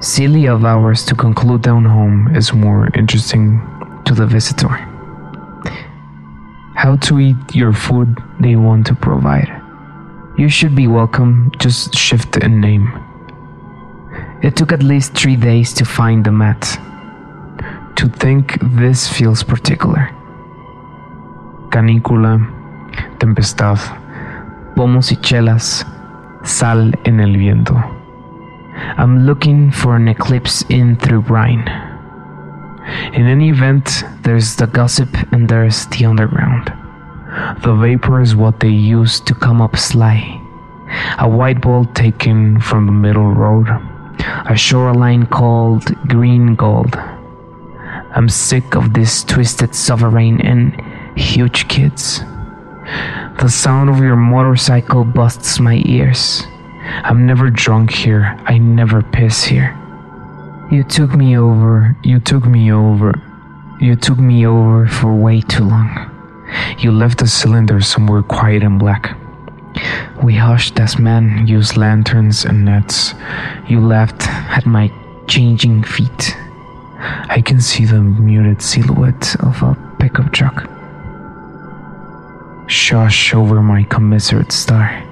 Silly of ours to conclude down home is more interesting to the visitor. How to eat your food they want to provide. You should be welcome, just shift in name. It took at least 3 days to find the mat. To think this feels particular. Canícula, tempestad, pomos y chelas, sal en el viento. I'm looking for an eclipse in through brine. In any event, there's the gossip and there's the underground. The vapor is what they use to come up sly. A white ball taken from the middle road. A shoreline called green gold. I'm sick of this twisted sovereign and huge kids. The sound of your motorcycle busts my ears. I'm never drunk here, I never piss here. You took me over for way too long. You left the cylinder somewhere quiet and black. We hushed as men used lanterns and nets. You laughed at my changing feet. I can see the muted silhouette of a pickup truck. Shush over my commiserate star.